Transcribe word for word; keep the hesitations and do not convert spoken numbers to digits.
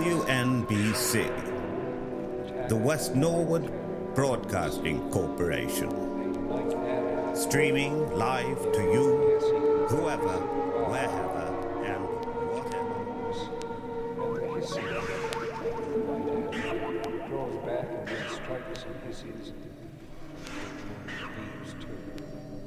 W N B C, the West Norwood Broadcasting Corporation, streaming live to you, whoever, wherever, and whatever. Draws back and then strikes and hisses.